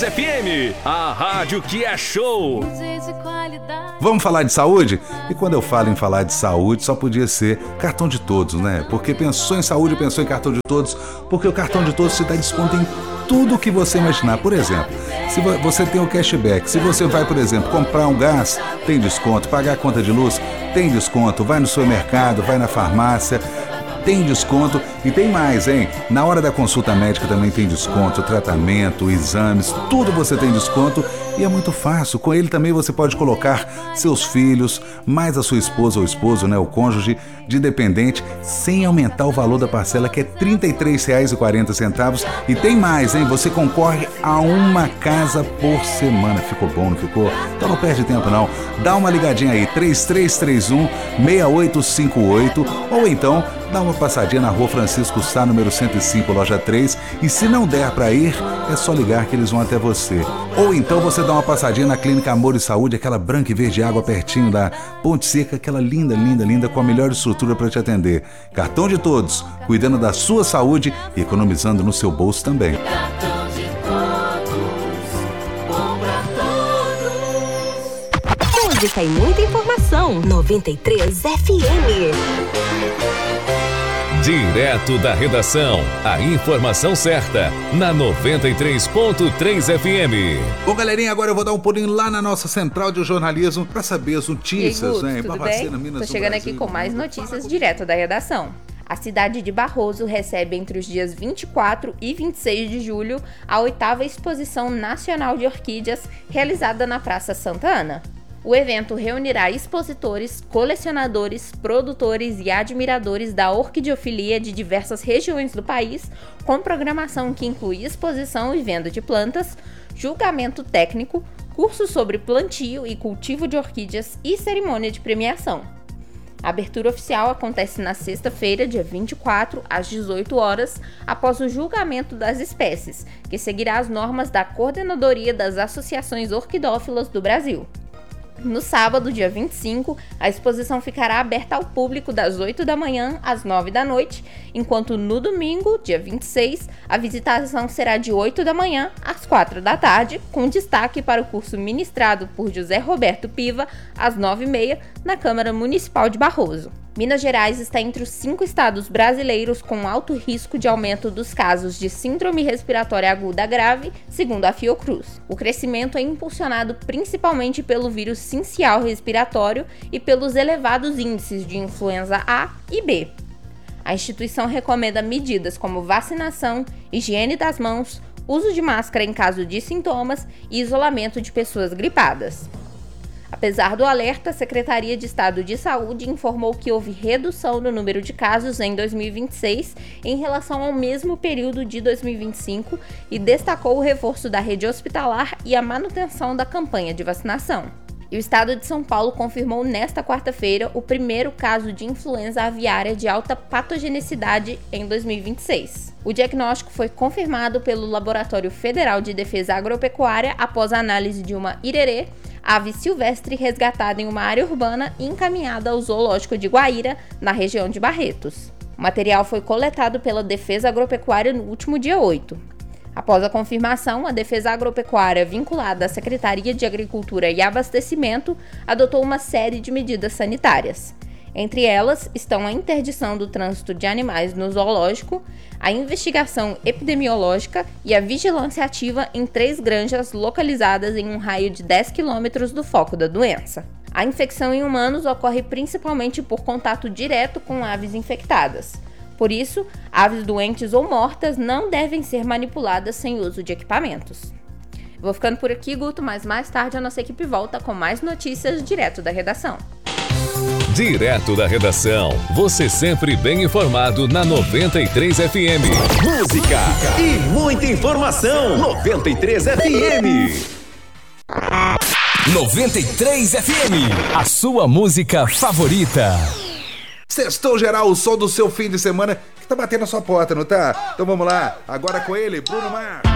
93 FM, a rádio que é show. Vamos falar de saúde? E quando eu falo em falar de saúde, só podia ser cartão de todos, né? Porque pensou em saúde, pensou em cartão de todos, porque o cartão de todos te dá desconto em tudo que você imaginar. Por exemplo, se você tem o cashback, se você vai, por exemplo, comprar um gás, tem desconto, pagar a conta de luz, tem desconto, vai no supermercado, vai na farmácia, tem desconto e tem mais, hein? Na hora da consulta médica também tem desconto, tratamento, exames, tudo você tem desconto e é muito fácil. Com ele também você pode colocar seus filhos, mais a sua esposa ou esposo, né? O cônjuge de dependente, sem aumentar o valor da parcela, que é R$ 33,40. E tem mais, hein? Você concorre a uma casa por semana. Ficou bom, não ficou? Então não perde tempo não. Dá uma ligadinha aí, 3331-6858, ou então dá uma passadinha na Rua Francisco Sá, número 105, loja 3, e se não der para ir, é só ligar que eles vão até você. Ou então você dá uma passadinha na Clínica Amor e Saúde, aquela branca e verde água pertinho da Ponte Seca, aquela linda, linda, linda, com a melhor estrutura para te atender. Cartão de todos, cuidando da sua saúde e economizando no seu bolso também. Cartão de todos, bom pra todos. Música e muita informação. 93 FM. Direto da redação, a informação certa, na 93.3 FM. Bom, galerinha, agora eu vou dar um pulinho lá na nossa central de jornalismo para saber as notícias, Guto, né? tudo bem? Tô chegando aqui com mais notícias direto da redação. A cidade de Barroso recebe entre os dias 24 e 26 de julho a 8ª Exposição Nacional de Orquídeas, realizada na Praça Santa Ana. O evento reunirá expositores, colecionadores, produtores e admiradores da orquidiofilia de diversas regiões do país, com programação que inclui exposição e venda de plantas, julgamento técnico, cursos sobre plantio e cultivo de orquídeas e cerimônia de premiação. A abertura oficial acontece na sexta-feira, dia 24, às 18 horas, após o julgamento das espécies, que seguirá as normas da Coordenadoria das Associações Orquidófilas do Brasil. No sábado, dia 25, a exposição ficará aberta ao público das 8 da manhã às 9 da noite, enquanto no domingo, dia 26, a visitação será de 8 da manhã às 4 da tarde, com destaque para o curso ministrado por José Roberto Piva, às 9h30, na Câmara Municipal de Barroso. Minas Gerais está entre os 5 estados brasileiros com alto risco de aumento dos casos de síndrome respiratória aguda grave, segundo a Fiocruz. O crescimento é impulsionado principalmente pelo vírus sincial respiratório e pelos elevados índices de influenza A e B. A instituição recomenda medidas como vacinação, higiene das mãos, uso de máscara em caso de sintomas e isolamento de pessoas gripadas. Apesar do alerta, a Secretaria de Estado de Saúde informou que houve redução no número de casos em 2026 em relação ao mesmo período de 2025 e destacou o reforço da rede hospitalar e a manutenção da campanha de vacinação. E o estado de São Paulo confirmou nesta quarta-feira o primeiro caso de influenza aviária de alta patogenicidade em 2026. O diagnóstico foi confirmado pelo Laboratório Federal de Defesa Agropecuária após a análise de uma irerê, ave silvestre resgatada em uma área urbana e encaminhada ao zoológico de Guaíra, na região de Barretos. O material foi coletado pela Defesa Agropecuária no último dia 8. Após a confirmação, a Defesa Agropecuária, vinculada à Secretaria de Agricultura e Abastecimento, adotou uma série de medidas sanitárias. Entre elas estão a interdição do trânsito de animais no zoológico, a investigação epidemiológica e a vigilância ativa em 3 granjas localizadas em um raio de 10 km do foco da doença. A infecção em humanos ocorre principalmente por contato direto com aves infectadas. Por isso, aves doentes ou mortas não devem ser manipuladas sem uso de equipamentos. Vou ficando por aqui, Guto, mas mais tarde a nossa equipe volta com mais notícias direto da redação. Direto da redação, você sempre bem informado na 93 FM. Música e muita informação. 93 FM. 93 FM, a sua música favorita. Sextou geral, o som do seu fim de semana que tá batendo a sua porta, não tá? Então vamos lá, agora com ele, Bruno Mars.